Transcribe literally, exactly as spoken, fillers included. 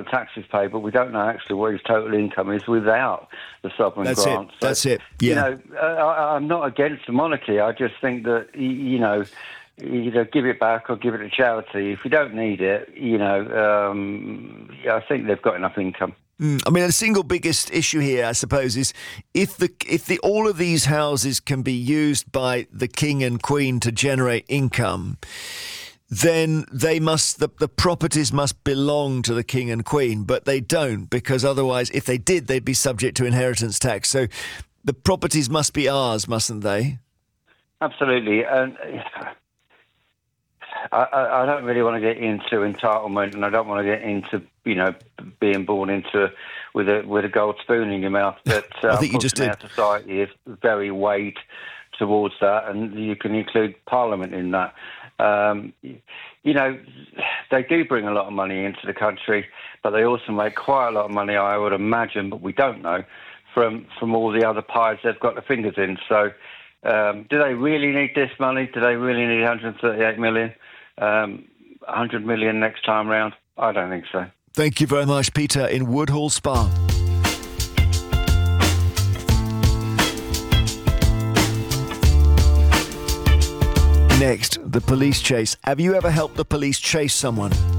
taxes paid, but we don't know actually what his total income is without the sovereign That's grant. it. So, That's it. Yeah. You know, I, I'm not against the monarchy. I just think that, you know, either give it back or give it to charity. If you don't need it, you know, um, I think they've got enough income. Mm, I mean, the single biggest issue here, I suppose, is if the if the all of these houses can be used by the King and Queen to generate income, then they must the, the properties must belong to the King and Queen, but they don't, because otherwise, if they did, they'd be subject to inheritance tax. So the properties must be ours, mustn't they? Absolutely. And I, I, I don't really want to get into entitlement, and I don't want to get into, you know, being born into with a with a gold spoon in your mouth. But uh, I think you just did. Our society is very weighed towards that, and you can include Parliament in that. Um, you know, they do bring a lot of money into the country, but they also make quite a lot of money, I would imagine, but we don't know, from from all the other pies they've got their fingers in. So um, do they really need this money? Do they really need one hundred thirty-eight million? Um, one hundred million next time round? I don't think so. Thank you very much, Peter in Woodhall Spa. Next, the police chase. Have you ever helped the police chase someone?